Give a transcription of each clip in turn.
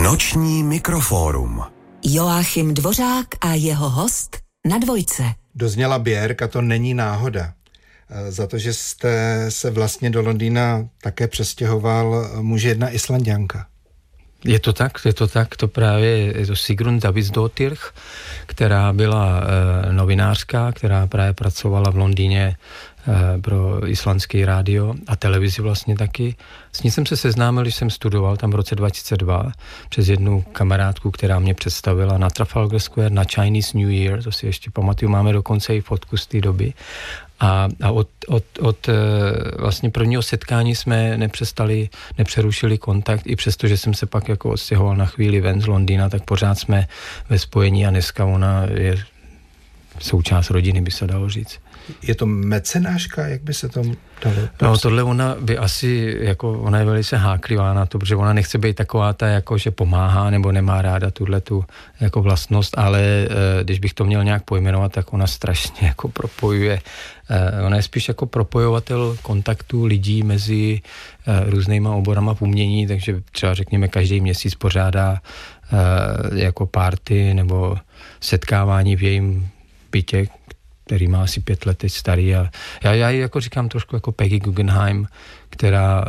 Noční mikrofórum. Joachim Dvořák a jeho host na Dvojce. Dozněla Björk a to není náhoda. Za to, že jste se vlastně do Londýna také přestěhoval, může jedna Islanďanka. Je to tak, to právě je to Sigrun Davidsdottir, která byla novinářka, která právě pracovala v Londýně pro islandský rádio a televizi vlastně taky. S ní jsem se seznámil, když jsem studoval tam v roce 2002 přes jednu kamarádku, která mě představila na Trafalgar Square na Chinese New Year, to si ještě pamatuju, máme dokonce i fotku z té doby. A od vlastně prvního setkání jsme nepřerušili kontakt, i přesto, že jsem se pak jako odstěhoval na chvíli ven z Londýna, tak pořád jsme ve spojení a dneska ona je součást rodiny, by se dalo říct. Je to mecenáška, jak by se to dalo? No tohle ona by asi, jako ona je velice háklivá na to, protože ona nechce být taková ta, jako že pomáhá nebo nemá ráda tu jako vlastnost, ale když bych to měl nějak pojmenovat, tak ona strašně jako propojuje. Ona je spíš jako propojovatel kontaktů lidí mezi různýma oborama v umění, takže třeba řekněme každý měsíc pořádá jako party nebo setkávání v jejím bytě, který má asi 5 let teď starý. A já ji jako říkám trošku jako Peggy Guggenheim, která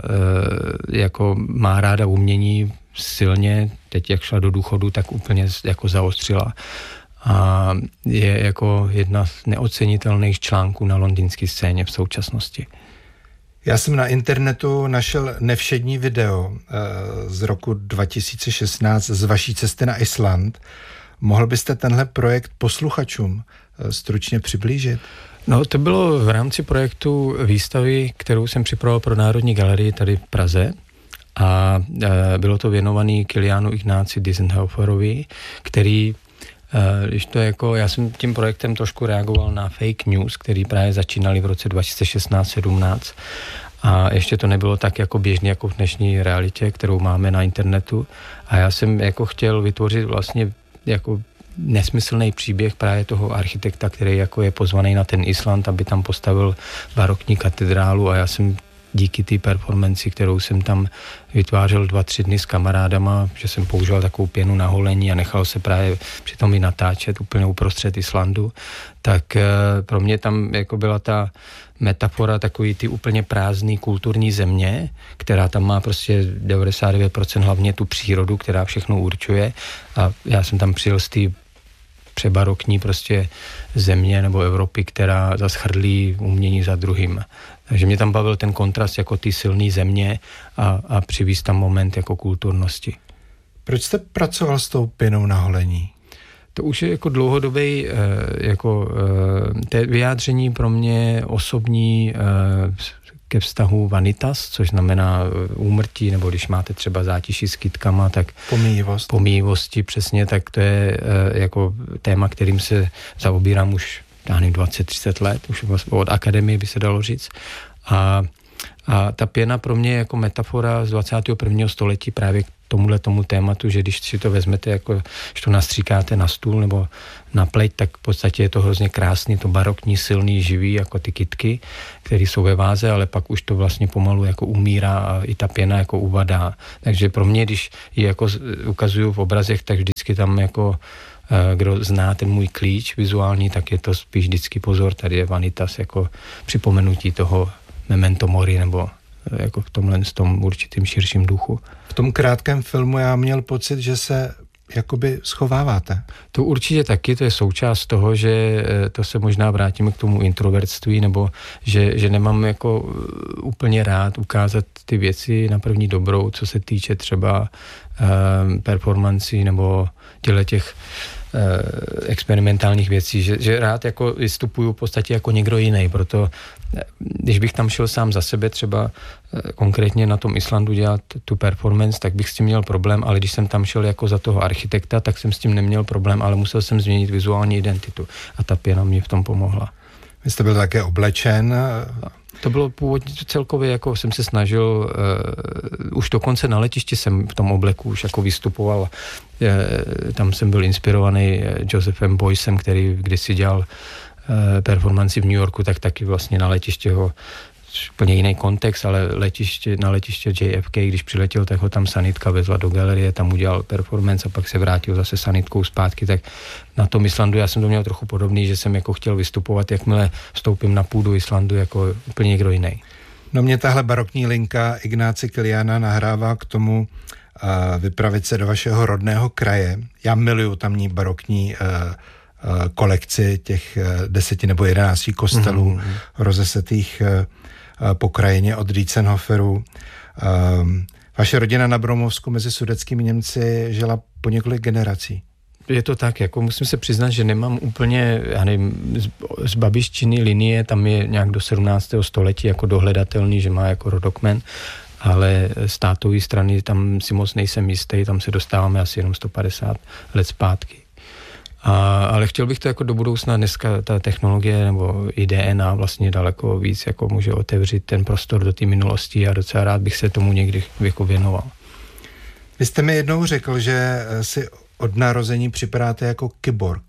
jako má ráda umění silně, teď jak šla do důchodu, tak úplně jako zaostřila. A je jako jedna z neocenitelných článků na londýnské scéně v současnosti. Já jsem na internetu našel nevšední video z roku 2016 z vaší cesty na Island. Mohl byste tenhle projekt posluchačům stručně přiblížit? No, to bylo v rámci projektu výstavy, kterou jsem připravoval pro Národní galerii tady v Praze. A bylo to věnovaný Kiliánu Ignáci Dizenhoferovi, který, když to jako, já jsem tím projektem trošku reagoval na fake news, který právě začínali v roce 2016-17. A ještě to nebylo tak jako běžně jako v dnešní realitě, kterou máme na internetu. A já jsem jako chtěl vytvořit vlastně jako nesmyslný příběh právě toho architekta, který jako je pozvaný na ten Island, aby tam postavil barokní katedrálu, a já jsem díky té performanci, kterou jsem tam vytvářel 2-3 dny s kamarádama, že jsem používal takovou pěnu na holení a nechal se právě přitom i natáčet úplně uprostřed Islandu, tak pro mě tam jako byla ta metafora takový ty úplně prázdný kulturní země, která tam má prostě 99% hlavně tu přírodu, která všechno určuje, a já jsem tam přijel z té přebarokní prostě země nebo Evropy, která zas chrlí umění za druhým. Takže mě tam bavil ten kontrast jako ty silné země a přivízt tam moment jako kulturnosti. Proč jste pracoval s tou pěnou na holení? To už je jako dlouhodobý vyjádření pro mě osobní ke vztahu vanitas, což znamená úmrtí, nebo když máte třeba zátiší s kytkama, tak pomíjivosti, přesně, tak to je jako téma, kterým se zaobírám už 20-30 let, už od akademie by se dalo říct. A ta pěna pro mě je jako metafora z 21. století právě k tomu tématu, že když si to vezmete, jako, když to nastříkáte na stůl nebo na pleť, tak v podstatě je to hrozně krásný, to barokní, silný, živý, jako ty kytky, které jsou ve váze, ale pak už to vlastně pomalu jako umírá a i ta pěna jako uvadá. Takže pro mě, když ji jako ukazuju v obrazech, tak vždycky tam jako kdo zná ten můj klíč vizuální, tak je to spíš vždycky pozor, tady je vanitas jako připomenutí toho memento mori, nebo jako v tomhle s tom určitým širším duchu. V tom krátkém filmu já měl pocit, že se jakoby schováváte. To určitě taky, to je součást toho, že to se možná vrátíme k tomu introvertství, nebo že nemám jako úplně rád ukázat ty věci na první dobrou, co se týče třeba performancí nebo těch experimentálních věcí, že rád jako vystupuju v podstatě jako někdo jiný, proto když bych tam šel sám za sebe třeba konkrétně na tom Islandu dělat tu performance, tak bych s tím měl problém, ale když jsem tam šel jako za toho architekta, tak jsem s tím neměl problém, ale musel jsem změnit vizuální identitu a ta pěna mě v tom pomohla. Vy jste byl také oblečen? To bylo původně celkově, jako jsem se snažil, už dokonce na letišti jsem v tom obleku už jako vystupoval, tam jsem byl inspirovaný Josephem Boysem, který kdysi dělal performanci v New Yorku, tak taky vlastně na letiště ho úplně jiný kontext, ale na letiště JFK, když přiletěl, tak ho tam sanitka vezla do galerie, tam udělal performance a pak se vrátil zase sanitkou zpátky, tak na tom Islandu já jsem to měl trochu podobný, že jsem jako chtěl vystupovat, jakmile vstoupím na půdu Islandu jako úplně někdo jiný. No mě tahle barokní linka Ignáce Kiliána nahrává k tomu vypravit se do vašeho rodného kraje. Já miluju tamní barokní kolekci těch 10 nebo 11 kostelů rozesetých po krajině od Dietzenhoferu. Vaše rodina na Bromovsku mezi sudetskými Němci žila po několik generací. Je to tak, jako musím se přiznat, že nemám úplně, já nevím, z babiščiny linie, tam je nějak do 17. století jako dohledatelný, že má jako rodokmen, ale z tátový strany tam si moc nejsem jistý, tam se dostáváme asi jenom 150 let zpátky. Ale chtěl bych to jako do budoucna, dneska ta technologie nebo i DNA vlastně daleko víc jako může otevřít ten prostor do té minulosti a docela rád bych se tomu někdy jako věnoval. Vy jste mi jednou řekl, že si od narození připadáte jako kyborg.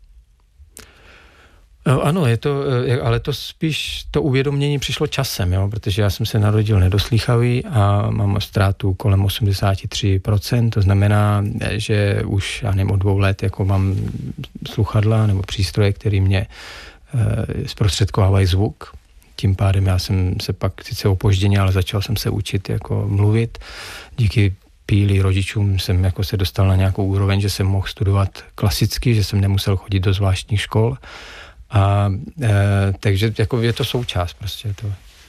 Ano, ale to spíš to uvědomění přišlo časem, jo, protože já jsem se narodil nedoslýchavý a mám ztrátu kolem 83%, to znamená, že už, já nevím, od 2 let jako mám sluchadla nebo přístroje, který mě zprostředkovávají zvuk. Tím pádem já jsem se pak sice opožděně, ale začal jsem se učit jako mluvit. Díky píli rodičům jsem jako se dostal na nějakou úroveň, že jsem mohl studovat klasicky, že jsem nemusel chodit do zvláštních škol. Takže jako je to součást prostě to.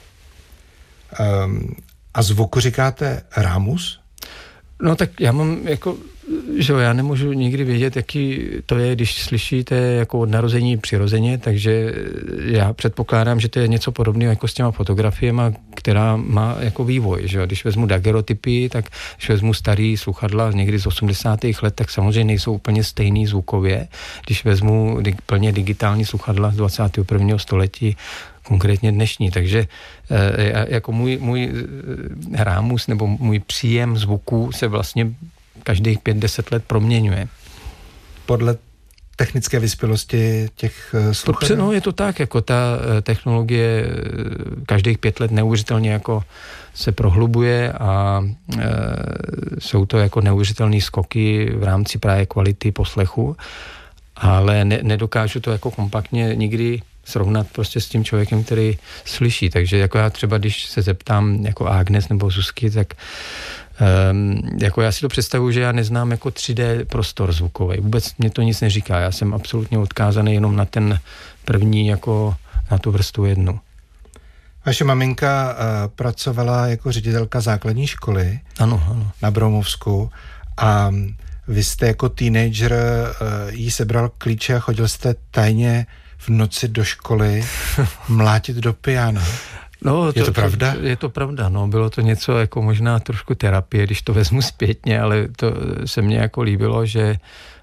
A zvuku říkáte rámus? No tak já mám jako, že já nemůžu nikdy vědět, jaký to je, když slyšíte jako od narození přirozeně, takže já předpokládám, že to je něco podobného jako s těma fotografiemi, která má jako vývoj, že když vezmu daguerreotypy, tak když vezmu starý sluchadla někdy z 80. let, tak samozřejmě nejsou úplně stejný zvukově. Když vezmu plně digitální sluchadla z 21. století, konkrétně dnešní, takže jako můj rámus nebo můj příjem zvuku se vlastně každých 5-10 let proměňuje. Podle technické vyspělosti těch sluchadel? No je to tak, jako ta technologie každých 5 let neuvěřitelně jako se prohlubuje a jsou to jako neuvěřitelné skoky v rámci právě kvality poslechu, ale nedokážu to jako kompaktně nikdy srovnat prostě s tím člověkem, který slyší. Takže jako já třeba, když se zeptám jako Agnes nebo Zuzky, tak jako já si to představuji, že já neznám jako 3D prostor zvukový. Vůbec mě to nic neříká. Já jsem absolutně odkázaný jenom na ten první, jako na tu vrstvu 1. Vaše maminka pracovala jako ředitelka základní školy. Ano. Na Bromovsku a vy jste jako teenager jí sebral klíče a chodil jste tajně v noci do školy mlátit do piana. No, je to pravda? Je to pravda, no. Bylo to něco jako možná trošku terapie, když to vezmu zpětně, ale to se mně jako líbilo, že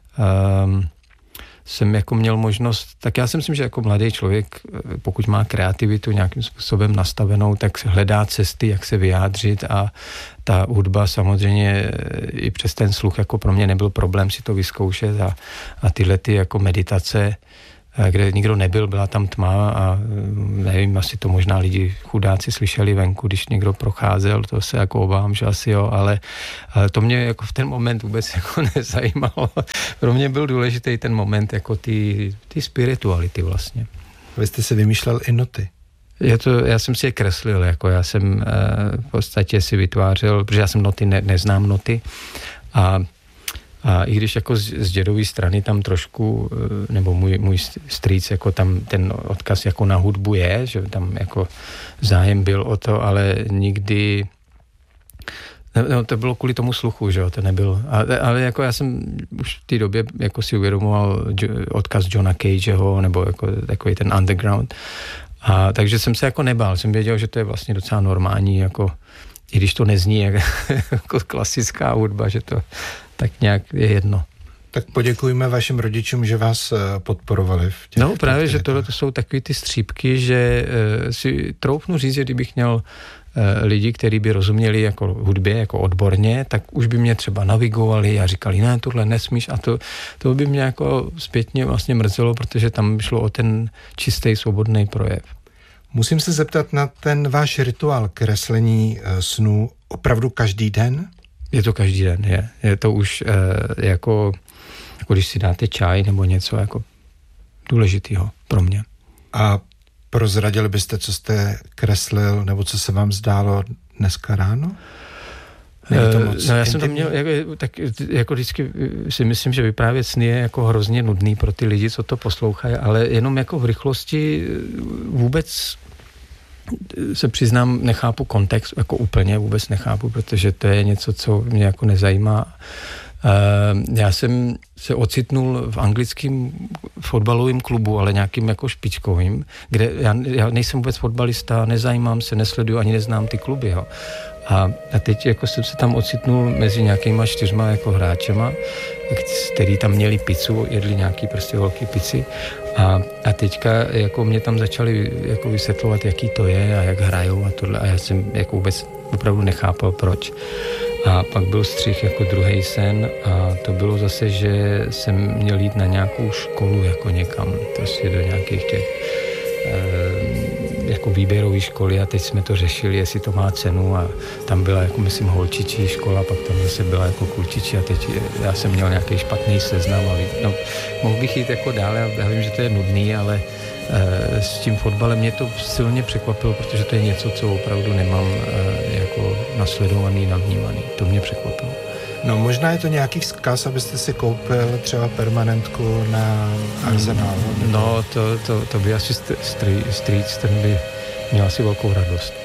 jsem jako měl možnost, tak já si myslím, že jako mladý člověk, pokud má kreativitu nějakým způsobem nastavenou, tak hledá cesty, jak se vyjádřit a ta hudba samozřejmě i přes ten sluch jako pro mě nebyl problém si to vyzkoušet a tyhle ty jako meditace, kde nikdo nebyl, byla tam tma a nevím, asi to možná lidi chudáci slyšeli venku, když někdo procházel, to se jako obávám, že asi jo, ale to mě jako v ten moment vůbec jako nezajímalo. Pro mě byl důležitý ten moment jako ty spirituality vlastně. Vy jste si vymýšlel i noty. Já jsem si je kreslil, jako já jsem v podstatě si vytvářel, protože já jsem noty, neznám noty a i když jako z dědové strany tam trošku, nebo můj strýc, jako tam ten odkaz jako na hudbu je, že tam jako zájem byl o to, ale nikdy, no to bylo kvůli tomu sluchu, že jo, to nebyl, ale jako já jsem už v té době jako si uvědomoval odkaz Johna Cageho, nebo jako takový ten underground, a takže jsem se jako nebál, jsem věděl, že to je vlastně docela normální, jako i když to nezní jako klasická hudba, že to tak nějak je jedno. Tak poděkujeme vašim rodičům, že vás podporovali v těch. No právě, že tohle jsou takový ty střípky, že si troufnu říct, že kdybych měl lidi, kteří by rozuměli jako hudbě, jako odborně, tak už by mě třeba navigovali a říkali, ne, tohle nesmíš a to by mě jako zpětně vlastně mrzelo, protože tam šlo o ten čistý svobodný projev. Musím se zeptat na ten váš rituál kreslení snů opravdu každý den? Je to každý den, je. Je to už jako když si dáte čaj nebo něco jako důležitýho pro mě. A prozradili byste, co jste kreslil, nebo co se vám zdálo dneska ráno? No já jsem to měl, jako vždycky si myslím, že vyprávět sny je jako hrozně nudný pro ty lidi, co to poslouchají, ale jenom jako v rychlosti vůbec se přiznám, nechápu kontext, jako úplně vůbec nechápu, protože to je něco, co mě jako nezajímá. Já jsem se ocitnul v anglickém fotbalovém klubu, ale nějakým jako špičkovým, kde já nejsem vůbec fotbalista, nezajímám se, nesleduju, ani neznám ty kluby, jo. A teď jako jsem se tam ocitnul mezi nějakýma 4 jako hráčema, který tam měli pizzu, jedli nějaký prostě velký pici a teďka jako mě tam začali jako vysvětlovat, jaký to je a jak hrajou a tohle a já jsem jako vůbec opravdu nechápal proč. A pak byl střih jako druhý sen a to bylo zase, že jsem měl jít na nějakou školu jako někam, prostě do nějakých těch jako výběrové školy a teď jsme to řešili, jestli to má cenu a tam byla jako myslím holčičí škola, pak tam zase byla jako klučičí a teď já jsem měl nějaký špatný seznam a no, mohl bych jít jako dále, já vím, že to je nudný, ale s tím fotbalem mě to silně překvapilo, protože to je něco, co opravdu nemám jako nasledovaný, navnímaný. To mě překvapilo. No možná je to nějaký vzkaz, abyste si koupil třeba permanentku na Arsenal. No to by asi strýc, ten by měl asi velkou radost.